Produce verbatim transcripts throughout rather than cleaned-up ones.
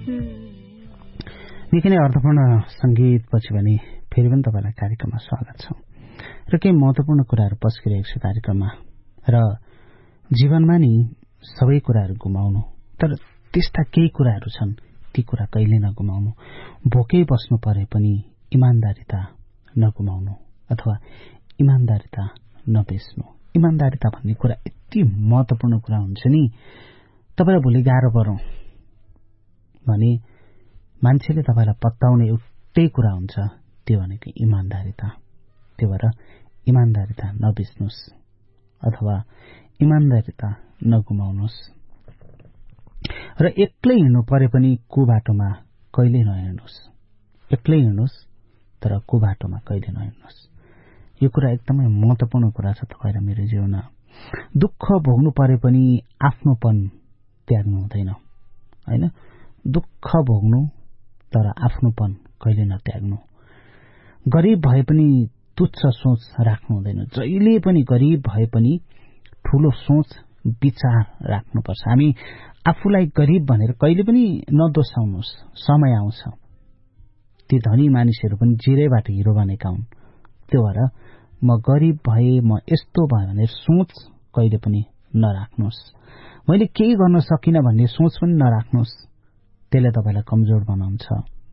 निकै नै अर्थपूर्ण संगीतपछि भने फेरि पनि तपाईँलाई कार्यक्रममा स्वागत छ र केही महत्त्वपूर्ण कुराहरू पस्किरहेको छ कार्यक्रममा र जीवनमा नि सबै कुराहरू गुमाउनु तर त्यस्ता केही कुराहरू छन् ती कुरा कहिले नगुमाउनु भोकै बस्नु परे पनि इमानदारीता नगुमाउनु अथवा इमानदारीता नबेच्नु इमानदारीता भन्ने कुरा यति महत्त्वपूर्ण कुरा हुन्छ नि तपाईलाई भोलि गाह्रो परौं भने मान्छेले तपाईलाई पत्ताउने एउटै कुरा हुन्छ त्यो भनेको इमानदारीता त्यो भएर इमानदारीता नबिच्नुस् अथवा इमानदारीता नगुमाउनुस् र एक्लै हिँड्नु परे पनि कुबाटोमा कहिले नहिँड्नुस् एक्लै हिँड्नुस् तर कुबाटोमा कहिले नहिँड्नुस् यो कुरा एकदमै महत्त्वपूर्ण कुरा छ तपाईँ र मेरो जीवनमा दुःख भोग्नु परे पनि आफ्नोपन त्याग्नु हुँदैन हैन दुःख भोग्नु तर आफ्नोपन कहिले नत्याग्नु गरीब भए पनि तुच्छ सोच राख्नु हुँदैन जहिले पनि गरीब भए पनि ठूलो सोच विचार राख्नुपर्छ हामी आफूलाई गरीब भनेर कहिले पनि नदोसाउनुस् समय आउँछ ती धनी मानिसहरू पनि जिरेबाट हिरो बनेका हुन् त्यो भएर म गरीब भए म यस्तो भयो भनेर सोच कहिले पनि नराख्नुस् मैले केही गर्न सकिन भन्ने सोच पनि नराख्नुस् त्यसले तपाईलाई कमजोर बनाउँछ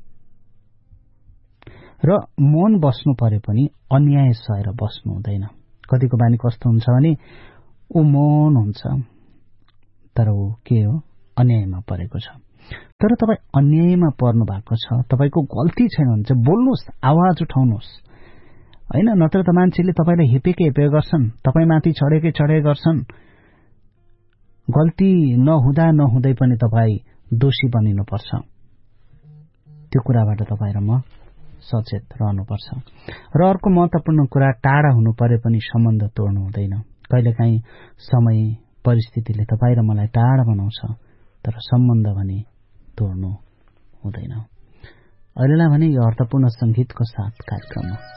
र मन बस्नु परे पनि अन्याय सहेर बस्नु हुँदैन कतिको बानी कस्तो हुन्छ भने ऊ मन हुन्छ तर ऊ के हो अन्यायमा परेको छ तर तपाईँ अन्यायमा पर्नु भएको छ तपाईको गल्ती छैन भने चाहिँ बोल्नुस् आवाज उठाउनुस् हैन नत्र त मान्छेले तपाईलाई हेपेकै हेपे गर्छन् तपाईमाथि चढेकै चढे गर्छन् गल्ती नहुँदा नहुँदै पनि तपाईँ दोषी बनिनुपर्छ त्यो कुराबाट तपाईँ र म सचेत रहनुपर्छ र अर्को महत्त्वपूर्ण कुरा टाढा हुनु परे पनि सम्बन्ध तोड्नु हुँदैन कहिलेकाहीँ समय परिस्थितिले तपाईँ र मलाई टाढा बनाउँछ तर सम्बन्ध भने तोड्नु हुँदैन अहिलेलाई भने यो अर्थपूर्ण संगीतको साथ कार्यक्रममा